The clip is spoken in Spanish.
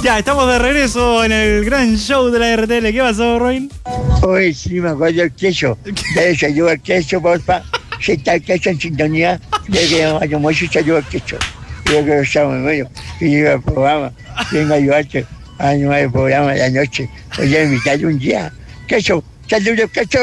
Ya, estamos de regreso en el gran show de la RTL. ¿Qué pasó, Roin? Hoy sí me acuerdo del queso. Debe ser yo el queso, porfa. Si está el queso en sintonía, debe que llamar mucho se ayuda el queso. Yo que estamos bueno. Y llega el programa. Vengo a ayudarte a animar el programa de la noche. Voy a invitarle un día. Queso, saludos, queso.